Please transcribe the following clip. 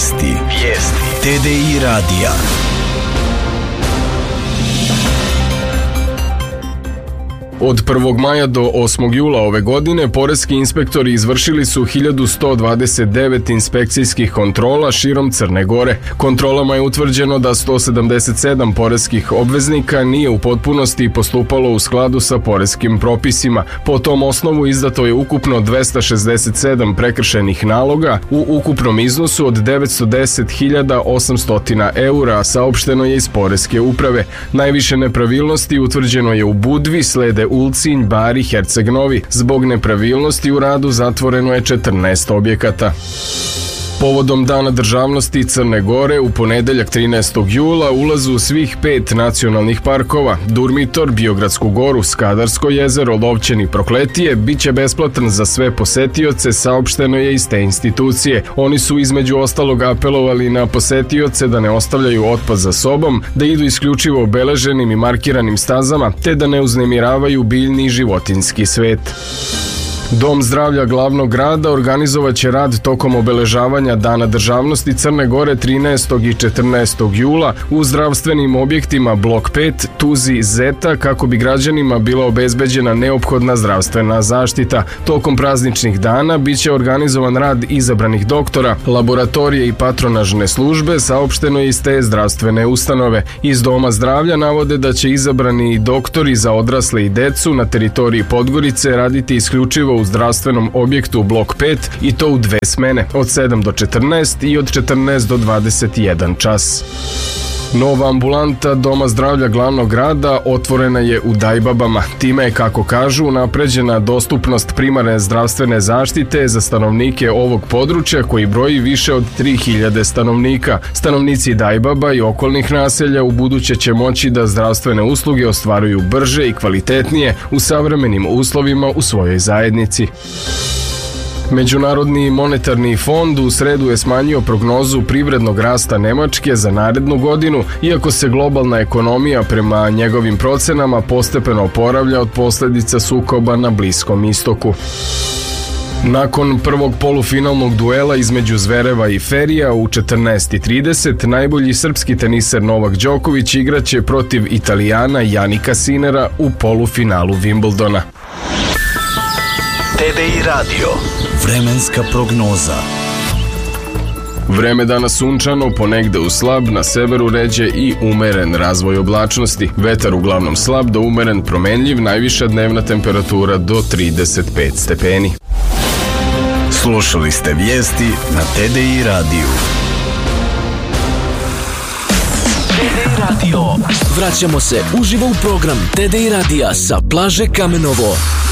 Vijesti TDI radija. Od 1. maja do 8. jula ove godine poreski inspektori izvršili su 1129 inspekcijskih kontrola širom Crne Gore. Kontrolama je utvrđeno da 177 poreskih obveznika nije u potpunosti postupalo u skladu sa poreskim propisima. Po tom osnovu izdato je ukupno 267 prekršajnih naloga u ukupnom iznosu od 910.800 eura, saopšteno je iz poreske uprave. Najviše nepravilnosti utvrđeno je u Budvi, slede Ulcinj, Bari, Herceg Novi. Zbog nepravilnosti u radu zatvoreno je 14 objekata. Povodom Dana državnosti Crne Gore u ponedeljak 13. jula ulazu svih 5 nacionalnih parkova, Durmitor, Biogradsku goru, Skadarsko jezero, Lovćen i Prokletije, bit će besplatan za sve posetioce, saopšteno je iz te institucije. Oni su između ostalog apelovali na posetioce da ne ostavljaju otpad za sobom, da idu isključivo obeleženim i markiranim stazama, te da ne uznemiravaju biljni i životinjski svet. Dom zdravlja glavnog grada organizovaće rad tokom obeležavanja Dana državnosti Crne Gore 13. i 14. jula u zdravstvenim objektima Blok 5, Tuzi, Zeta, kako bi građanima bila obezbeđena neophodna zdravstvena zaštita. Tokom prazničnih dana biće organizovan rad izabranih doktora, laboratorije i patronažne službe, saopšteno je iz te zdravstvene ustanove. Iz Doma zdravlja navode da će izabrani doktori za odrasle i decu na teritoriji Podgorice raditi isključivo u zdravstvenom objektu Blok 5 i to u 2 smene, od 7 do 14 i od 14 do 21 čas. Nova ambulanta Doma zdravlja glavnog grada otvorena je u Dajbabama. Time je, kako kažu, unapređena dostupnost primarne zdravstvene zaštite za stanovnike ovog područja koji broji više od 3000 stanovnika. Stanovnici Dajbaba i okolnih naselja u buduće će moći da zdravstvene usluge ostvaruju brže i kvalitetnije u savremenim uslovima u svojoj zajednici. Međunarodni monetarni fond u sredu je smanjio prognozu privrednog rasta Nemačke za narednu godinu, iako se globalna ekonomija prema njegovim procenama postepeno oporavlja od posljedica sukoba na Bliskom istoku. Nakon prvog polufinalnog duela između Zvereva i Ferija u 14:30, najbolji srpski teniser Novak Đoković igraće protiv Italijana Janika Sinera u polufinalu Wimbledona. TDI radio. Vremenska prognoza. Vreme danas sunčano, ponegde uz slab, na severu ređe i umeren razvoj oblačnosti. Vetar uglavnom slab do umeren promenljiv, najviša dnevna temperatura do 35 stepeni. Slušali ste vijesti na TDI radiju. TDI radio. Vraćamo se uživo u program TDI radija sa plaže Kamenovo.